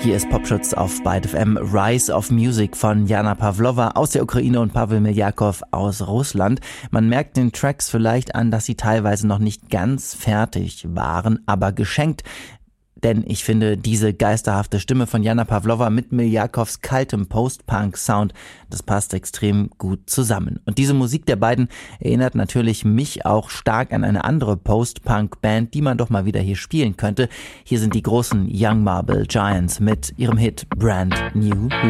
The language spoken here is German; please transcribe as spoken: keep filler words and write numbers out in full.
Hier ist Popschutz auf Byte F M. Rise of Music von Jana Pawlowa aus der Ukraine und Pavel Miljakow aus Russland. Man merkt den Tracks vielleicht an, dass sie teilweise noch nicht ganz fertig waren, aber geschenkt. Denn ich finde, diese geisterhafte Stimme von Jana Pawlowa mit Miljakows kaltem Post-Punk-Sound, das passt extrem gut zusammen. Und diese Musik der beiden erinnert natürlich mich auch stark an eine andere Post-Punk-Band, die man doch mal wieder hier spielen könnte. Hier sind die großen Young Marble Giants mit ihrem Hit Brand New.